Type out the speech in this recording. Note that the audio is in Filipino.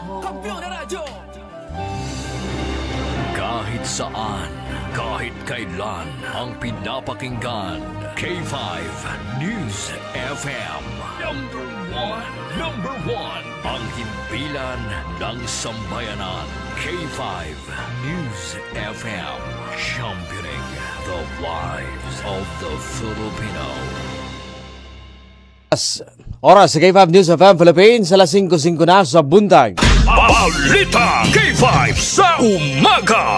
Kampiyon na radyo! Kahit saan, kahit kailan, ang pinapakinggan. K5 News FM. Number one. Ang himpilan ng sambayanan. K5 News FM. Championing the lives of the Filipino. Oras sa K5 News FM Philippines, alas 5:05 na sa buntag. Balita K5 sa umaga.